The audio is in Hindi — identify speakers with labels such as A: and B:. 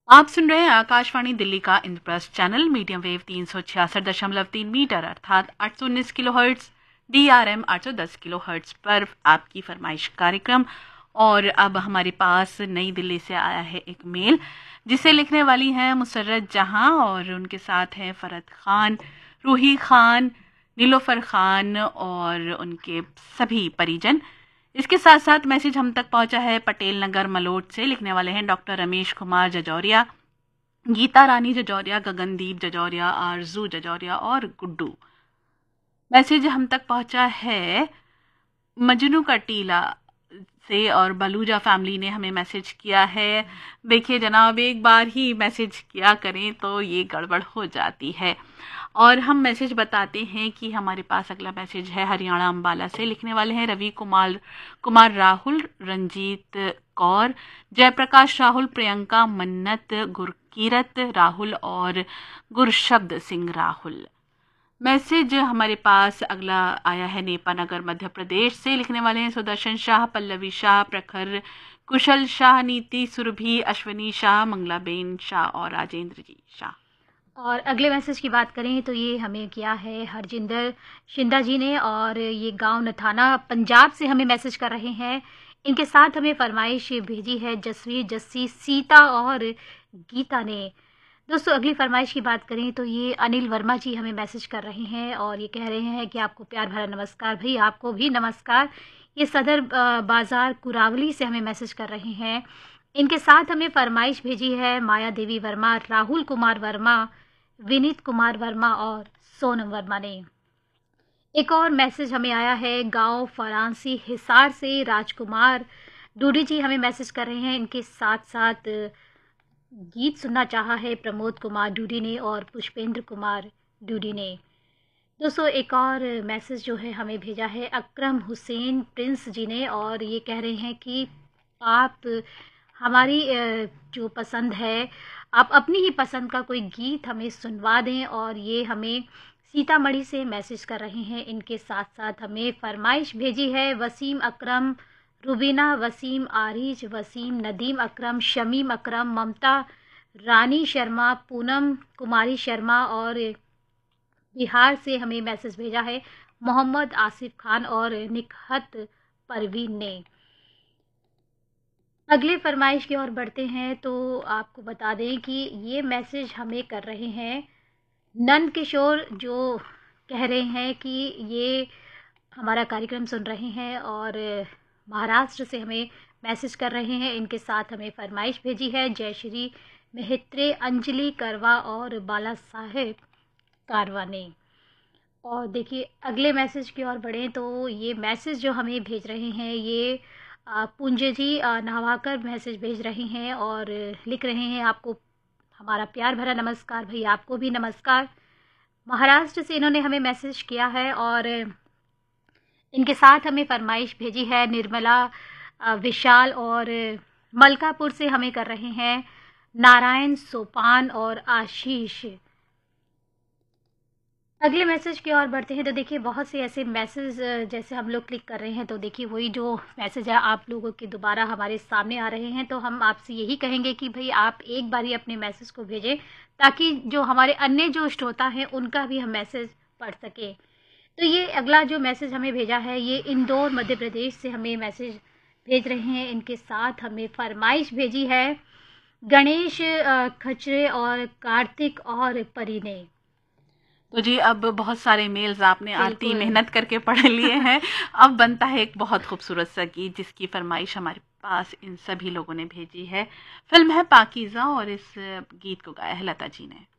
A: आप सुन रहे हैं आकाशवाणी दिल्ली का Indraprastha channel medium wave 366.3 metre अर्थात 819 किलोहर्ट्ज DRM 810 किलोहर्ट्ज पर आपकी फरमाइश कार्यक्रम। और अब हमारे पास नई दिल्ली से आया है एक मेल जिसे लिखने वाली हैं मुसर्रत जहां और उनके साथ हैं फरहत खान, रूही खान, नीलोफर खान और उनके सभी परिजन। इसके साथ साथ मैसेज हम तक पहुंचा है पटेल नगर मलोट से। लिखने वाले हैं डॉक्टर रमेश कुमार जजौरिया, गीता रानी जजौरिया, गगनदीप जजौरिया, आरजू जजौरिया और गुड्डू। मैसेज हम तक पहुंचा है मजनू का टीला से और बलूजा फैमिली ने हमें मैसेज किया है। देखिए जनाब, एक बार ही मैसेज किया करें तो ये गड़बड़ हो जाती है। और हम मैसेज बताते हैं कि हमारे पास अगला मैसेज है हरियाणा अंबाला से। लिखने वाले हैं रवि कुमार राहुल, रंजीत कौर, जयप्रकाश राहुल, प्रियंका, मन्नत, गुरकीरत राहुल और गुरशब्द सिंह राहुल। मैसेज हमारे पास अगला आया है नेपा नगर मध्य प्रदेश से। लिखने वाले हैं सुदर्शन शाह, पल्लवी शाह, प्रखर, कुशल शाह, नीति सुरभि, अश्विनी शाह, मंगलाबेन शाह और राजेंद्र जी शाह।
B: और अगले मैसेज की बात करें तो ये हमें किया है हरजिंदर शिंदा जी ने और ये गांव नथाना पंजाब से हमें मैसेज कर रहे हैं। इनके साथ हमें फरमाइश भेजी है जसवीर, जस्सी, सीता और गीता ने। दोस्तों अगली फरमाइश की बात करें तो ये अनिल वर्मा जी हमें मैसेज कर रहे हैं और ये कह रहे हैं कि आपको प्यार भरा नमस्कार। भाई आपको भी नमस्कार। ये सदर बाज़ार कुरावली से हमें मैसेज कर रहे हैं। इनके साथ हमें फरमाइश भेजी है माया देवी वर्मा, राहुल कुमार वर्मा, विनीत कुमार वर्मा और सोनम वर्मा ने। एक और मैसेज हमें आया है गांव फरांसी हिसार से। राजकुमार डूडी जी हमें मैसेज कर रहे हैं। इनके साथ साथ गीत सुनना चाहा है प्रमोद कुमार डूडी ने और पुष्पेंद्र कुमार डूडी ने। दोस्तों एक और मैसेज जो है हमें भेजा है अकरम हुसैन प्रिंस जी ने और ये कह रहे हैं कि आप हमारी जो पसंद है, आप अपनी ही पसंद का कोई गीत हमें सुनवा दें। और ये हमें सीतामढ़ी से मैसेज कर रहे हैं। इनके साथ साथ हमें फरमाइश भेजी है वसीम अकरम, रुबीना, वसीम आरिज, वसीम, नदीम अकरम, शमीम अकरम, ममता रानी शर्मा, पूनम कुमारी शर्मा और बिहार से हमें मैसेज भेजा है मोहम्मद आसिफ खान और निकहत परवीन ने। अगले फरमाइश की ओर बढ़ते हैं तो आपको बता दें कि ये मैसेज हमें कर रहे हैं नंद किशोर, जो कह रहे हैं कि ये हमारा कार्यक्रम सुन रहे हैं और महाराष्ट्र से हमें मैसेज कर रहे हैं। इनके साथ हमें फरमाइश भेजी है जयश्री मेहत्रे, अंजलि करवा और बाला साहेब कारवा ने। और देखिए अगले मैसेज की ओर बढ़ें तो ये मैसेज जो हमें भेज रहे हैं ये पुंजे जी नहवाकर मैसेज भेज रहे हैं और लिख रहे हैं आपको हमारा प्यार भरा नमस्कार। भाई आपको भी नमस्कार। महाराष्ट्र से इन्होंने हमें मैसेज किया है और इनके साथ हमें फरमाइश भेजी है निर्मला, विशाल और मलकापुर से हमें कर रहे हैं नारायण, सोपान और आशीष। अगले मैसेज की ओर बढ़ते हैं तो देखिए बहुत से ऐसे मैसेज जैसे हम लोग क्लिक कर रहे हैं तो देखिए वही जो मैसेज है आप लोगों के दोबारा हमारे सामने आ रहे हैं। तो हम आपसे यही कहेंगे कि भाई आप एक बार ही अपने मैसेज को भेजें ताकि जो हमारे अन्य जो श्रोता हैं उनका भी हम मैसेज पढ़ सकें। तो ये अगला जो मैसेज हमें भेजा है ये इंदौर मध्य प्रदेश से हमें मैसेज भेज रहे हैं। इनके साथ हमें फरमाइश भेजी है गणेश खचरे और कार्तिक और परी ने।
A: तो जी अब बहुत सारे मेल्स आपने आती मेहनत करके पढ़ लिए हैं। अब बनता है एक बहुत खूबसूरत सा गीत जिसकी फरमाइश हमारे पास इन सभी लोगों ने भेजी है। फिल्म है पाकीज़ा और इस गीत को गाया है लता जी ने।